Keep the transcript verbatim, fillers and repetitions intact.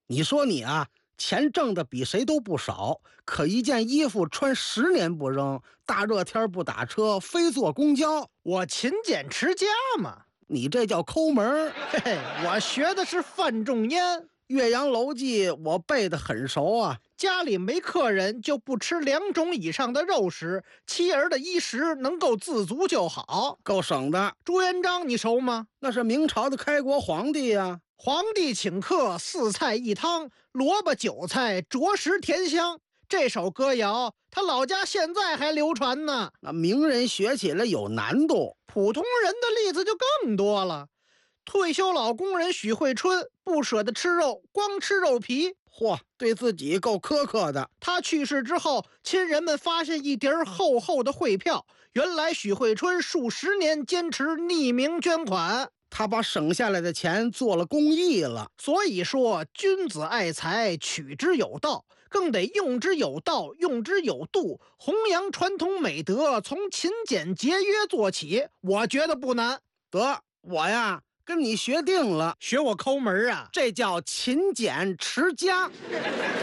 你说你啊，钱挣的比谁都不少，可一件衣服穿十年不扔，大热天不打车，非坐公交。 我勤俭持家嘛。 你这叫抠门儿。 嘿嘿，我学的是范仲淹。 岳阳楼记我背得很熟啊。 家里没客人就不吃两种以上的肉食，妻儿的衣食能够自足就好， 够省的。 朱元璋你熟吗？ 那是明朝的开国皇帝呀、啊。 皇帝请客，四菜一汤，萝卜韭菜着实甜香。这首歌谣他老家现在还流传呢。 那名人学起来有难度， 普通人的例子就更多了。退休老工人许惠春不舍得吃肉，光吃肉皮。 嚯，对自己够苛刻的。 他去世之后，亲人们发现一叠厚厚的汇票，原来许惠春数十年坚持匿名捐款， 他把省下来的钱做了公益了。 所以说，君子爱财，取之有道，更得用之有道，用之有度，弘扬传统美德，从勤俭节约做起，我觉得不难。 得，我呀跟你学定了， 学我抠门啊， 这叫勤俭持家。